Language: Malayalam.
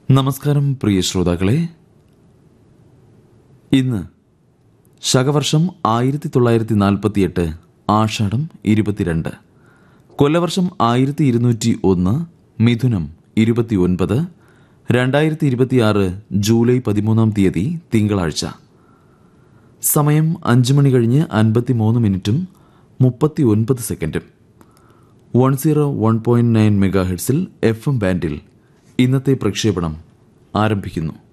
നമസ്കാരം പ്രിയ ശ്രോതാക്കളെ. ഇന്ന് ശകവർഷം 1948 ആഷാഢം 22, കൊല്ലവർഷം 1201 മിഥുനം 29, 2026 ജൂലൈ 13 തിങ്കളാഴ്ച. സമയം 5 മണി കഴിഞ്ഞ് 53 മിനിറ്റും 39 സെക്കൻഡും. 101.9 മെഗാഹെർട്സിൽ FM ബാൻഡിൽ ഇന്നത്തെ പ്രക്ഷേപണം ആരംഭിക്കുന്നു.